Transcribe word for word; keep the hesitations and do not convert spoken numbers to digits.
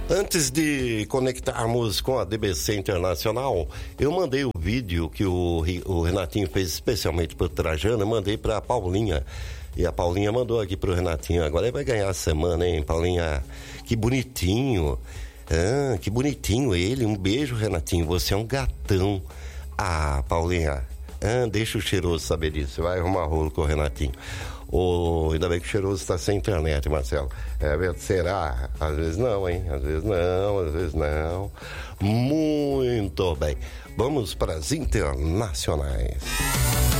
Antes de conectarmos com a D B C Internacional, eu mandei o vídeo que o, o Renatinho fez especialmente para o Trajano, eu mandei para a Paulinha. E a Paulinha mandou aqui para o Renatinho. Agora ele vai ganhar a semana, hein, Paulinha? Que bonitinho. Ah, que bonitinho ele. Um beijo, Renatinho. Você é um gatão. Ah, Paulinha. Ah, deixa o Cheiroso saber disso. Vai arrumar rolo com o Renatinho. Oh, ainda bem que o Cheiroso está sem internet, Marcelo. É, será? Às vezes não, hein? Às vezes não, às vezes não. Muito bem. Vamos para as internacionais.